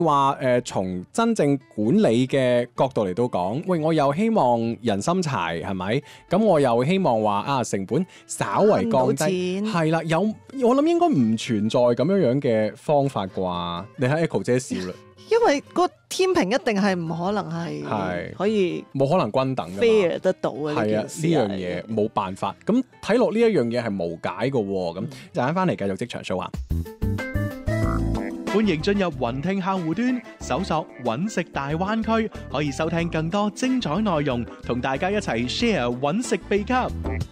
話從真正管理嘅角度嚟到講，喂，我又希望人心齊係咪？咁我又希望話成本稍為降低，係啦，我諗應該唔存在咁樣嘅方法啩？你睇 Echo 姐笑啦， 因為個天平一定係唔可能係可以冇可能均等嘅 fair 得到嘅。 係啊，呢樣嘢冇辦法。咁睇落呢一樣嘢係無解嘅喎。咁陣間翻嚟繼續職場 show 啊！ 歡迎進入雲聽客戶端，搜索揾食大灣區，可以收聽更多精彩內容，同大家一齊 share 揾食秘笈。